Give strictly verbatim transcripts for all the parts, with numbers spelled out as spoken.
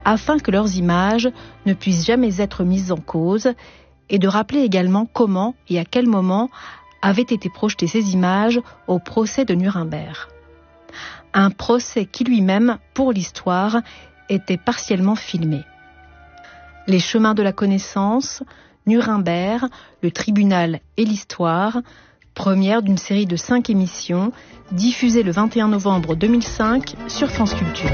afin que leurs images ne puissent jamais être mises en cause, et de rappeler également comment et à quel moment avaient été projetées ces images au procès de Nuremberg. Un procès qui lui-même, pour l'histoire, était partiellement filmé. Les chemins de la connaissance, Nuremberg, le tribunal et l'histoire, première d'une série de cinq émissions, diffusée le vingt et un novembre deux mille cinq sur France Culture.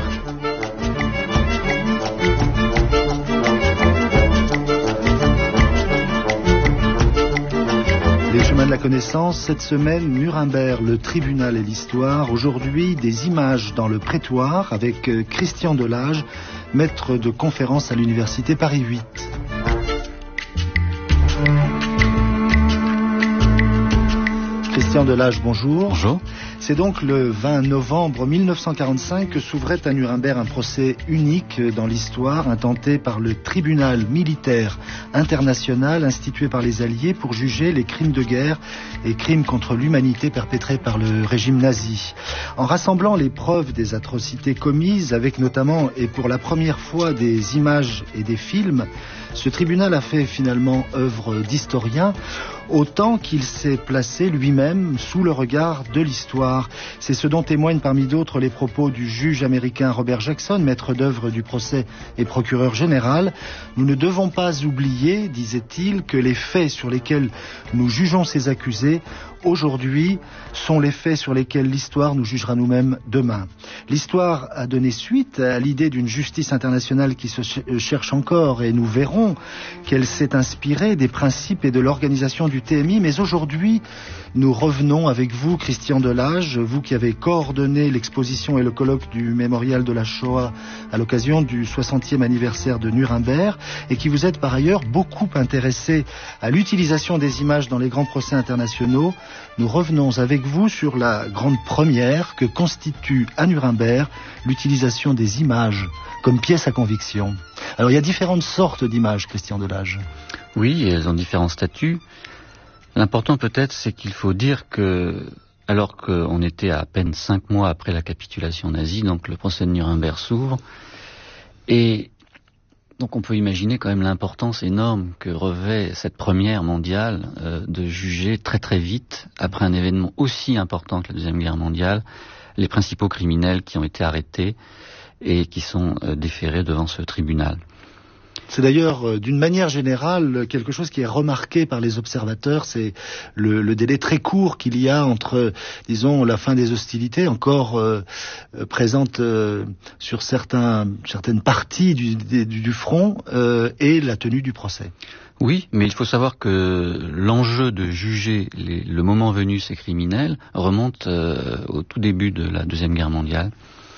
Les chemins de la connaissance, cette semaine, Nuremberg, le tribunal et l'histoire. Aujourd'hui, des images dans le prétoire avec Christian Delage, maître de conférence à l'université Paris huit. Christian Delage, bonjour. Bonjour. C'est donc le vingt novembre mille neuf cent quarante-cinq que s'ouvrait à Nuremberg un procès unique dans l'histoire, intenté par le tribunal militaire international institué par les Alliés pour juger les crimes de guerre et crimes contre l'humanité perpétrés par le régime nazi. En rassemblant les preuves des atrocités commises, avec notamment et pour la première fois des images et des films, ce tribunal a fait finalement œuvre d'historien, autant qu'il s'est placé lui-même sous le regard de l'histoire. C'est ce dont témoignent parmi d'autres les propos du juge américain Robert Jackson, maître d'œuvre du procès et procureur général. Nous ne devons pas oublier, disait-il, que les faits sur lesquels nous jugeons ces accusés aujourd'hui sont les faits sur lesquels l'histoire nous jugera nous-mêmes demain. L'histoire a donné suite à l'idée d'une justice internationale qui se cherche encore, et nous verrons qu'elle s'est inspirée des principes et de l'organisation du T M I. Mais aujourd'hui, nous revenons avec vous, Christian Delage, vous qui avez coordonné l'exposition et le colloque du mémorial de la Shoah à l'occasion du soixantième anniversaire de Nuremberg, et qui vous êtes par ailleurs beaucoup intéressé à l'utilisation des images dans les grands procès internationaux. Nous revenons avec vous sur la grande première que constitue à Nuremberg l'utilisation des images comme pièce à conviction. Alors il y a différentes sortes d'images, Christian Delage. Oui, elles ont différents statuts. L'important peut-être, c'est qu'il faut dire que, alors qu'on était à peine cinq mois après la capitulation nazie, donc le procès de Nuremberg s'ouvre, et donc on peut imaginer quand même l'importance énorme que revêt cette première mondiale euh, de juger très très vite, après un événement aussi important que la Deuxième Guerre mondiale, les principaux criminels qui ont été arrêtés et qui sont euh, déférés devant ce tribunal. C'est d'ailleurs, euh, d'une manière générale, quelque chose qui est remarqué par les observateurs, c'est le, le délai très court qu'il y a entre, disons, la fin des hostilités, encore euh, euh, présente euh, sur certains, certaines parties du, du, du front, euh, et la tenue du procès. Oui, mais il faut savoir que l'enjeu de juger les, le moment venu ces criminels remonte euh, au tout début de la Deuxième Guerre mondiale.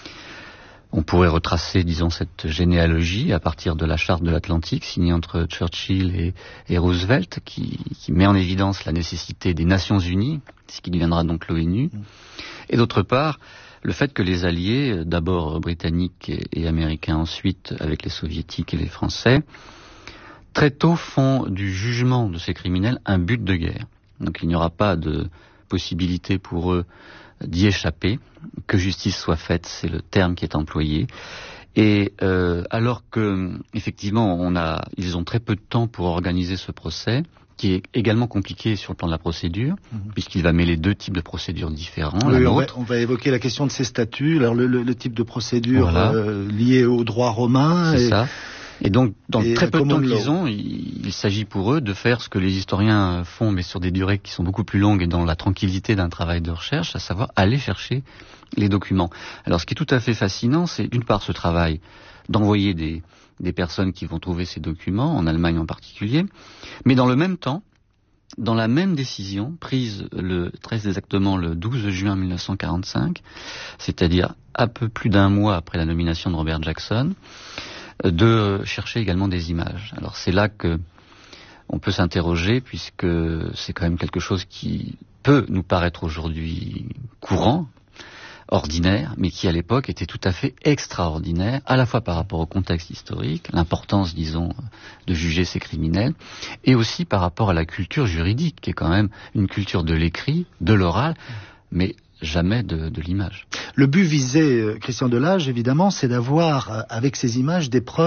On pourrait retracer, disons, cette généalogie à partir de la charte de l'Atlantique signée entre Churchill et, et Roosevelt, qui, qui met en évidence la nécessité des Nations Unies, ce qui deviendra donc l'ONU, et d'autre part, le fait que les Alliés, d'abord britanniques et, et américains ensuite, avec les Soviétiques et les Français, très tôt font du jugement de ces criminels un but de guerre. Donc il n'y aura pas de possibilité pour eux d'y échapper, que justice soit faite, c'est le terme qui est employé. Et euh, alors que, effectivement, on a, ils ont très peu de temps pour organiser ce procès, qui est également compliqué sur le plan de la procédure, mmh. puisqu'il va mêler deux types de procédures différents. Oui, on va, on va évoquer la question de ces statuts, alors le, le, le type de procédure voilà. euh, lié au droit romain. C'est et... ça. Et donc, dans et très peu de temps qu'ils ont, il, il s'agit pour eux de faire ce que les historiens font, mais sur des durées qui sont beaucoup plus longues et dans la tranquillité d'un travail de recherche, à savoir aller chercher les documents. Alors, ce qui est tout à fait fascinant, c'est d'une part ce travail d'envoyer des, des personnes qui vont trouver ces documents, en Allemagne en particulier, mais dans le même temps, dans la même décision, prise le très exactement le douze juin mille neuf cent quarante-cinq, c'est-à-dire un peu plus d'un mois après la nomination de Robert Jackson, de chercher également des images. Alors c'est là que on peut s'interroger, puisque c'est quand même quelque chose qui peut nous paraître aujourd'hui courant, ordinaire, mais qui à l'époque était tout à fait extraordinaire, à la fois par rapport au contexte historique, l'importance, disons, de juger ces criminels, et aussi par rapport à la culture juridique, qui est quand même une culture de l'écrit, de l'oral, mais jamais de, de l'image. Le but visé, Christian Delage, évidemment, c'est d'avoir, avec ces images, des preuves